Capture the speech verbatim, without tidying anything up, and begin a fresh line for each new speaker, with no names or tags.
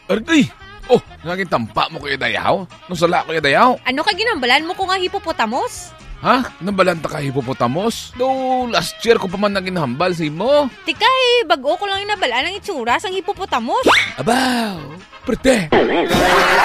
Arday! Oh, naging tampa mo kuya Dayaw? Nusala kuya Dayaw?
Ano ka ginambalan mo ko nga hipopotamos?
Ha? Nabalanta ka hipopotamos? No, last year ko pa man naging hambal sa imo.
Tika eh, bago ko lang inabalaan ang itsura sang hipopotamos.
Abaw! Prete!